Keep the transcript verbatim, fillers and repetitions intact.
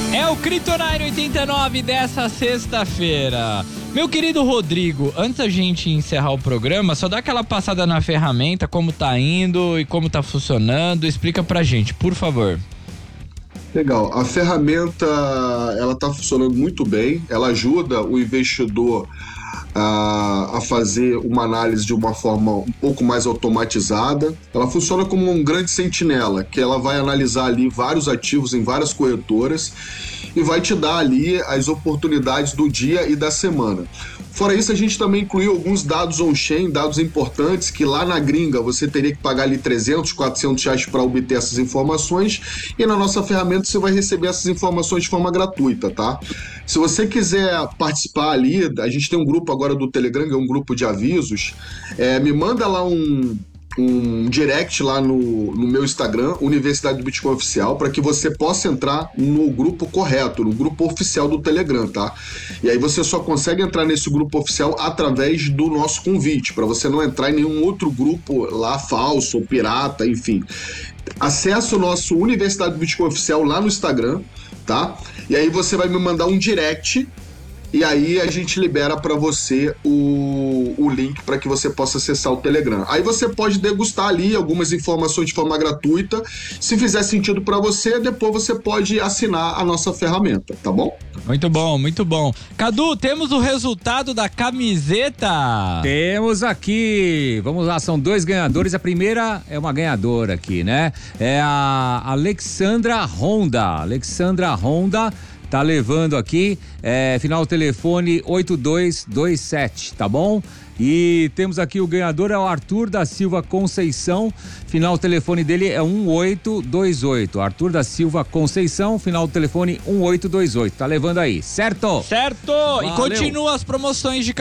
É o Kryptonite oitenta e nove dessa sexta-feira. Meu querido Rodrigo, antes da gente encerrar o programa, só dá aquela passada na ferramenta, como tá indo e como tá funcionando. Explica pra gente, por favor. Legal, a ferramenta ela está funcionando muito bem, ela ajuda o investidor a, a fazer uma análise de uma forma um pouco mais automatizada. Ela funciona como um grande sentinela, que ela vai analisar ali vários ativos em várias corretoras e vai te dar ali as oportunidades do dia e da semana. Fora isso, a gente também incluiu alguns dados on-chain, dados importantes, que lá na gringa você teria que pagar ali trezentos, quatrocentos reais para obter essas informações, e na nossa ferramenta você vai receber essas informações de forma gratuita, tá? Se você quiser participar ali, a gente tem um grupo agora do Telegram, que é um grupo de avisos, é, me manda lá um... um direct lá no, no meu Instagram, Universidade do Bitcoin Oficial, para que você possa entrar no grupo correto, no grupo oficial do Telegram, tá? E aí você só consegue entrar nesse grupo oficial através do nosso convite, para você não entrar em nenhum outro grupo lá falso ou pirata, enfim. Acesse o nosso Universidade do Bitcoin Oficial lá no Instagram, tá? E aí você vai me mandar um direct e aí a gente libera para você o, o link para que você possa acessar o Telegram. Aí você pode degustar ali algumas informações de forma gratuita. Se fizer sentido para você, depois você pode assinar a nossa ferramenta, tá bom? Muito bom, muito bom. Cadu, temos o resultado da camiseta? Temos aqui, vamos lá, são dois ganhadores. A primeira é uma ganhadora aqui, né? É a Alexandra Honda. Alexandra Honda tá levando aqui, é, final telefone oito dois dois sete, tá bom? E temos aqui o ganhador, é o Arthur da Silva Conceição, final telefone dele é um oito dois oito. Arthur da Silva Conceição, final telefone um oito dois oito. Tá levando aí, certo? Certo! Valeu. E continua as promoções de